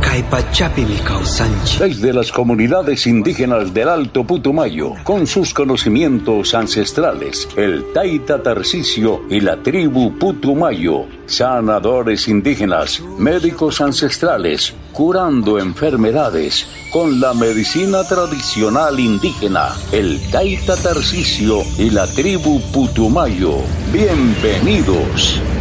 Desde las comunidades indígenas del Alto Putumayo, con sus conocimientos ancestrales, el Taita Tarcisio y la tribu Putumayo, sanadores indígenas, médicos ancestrales, curando enfermedades con la medicina tradicional indígena, el Taita Tarcisio y la tribu Putumayo. Bienvenidos.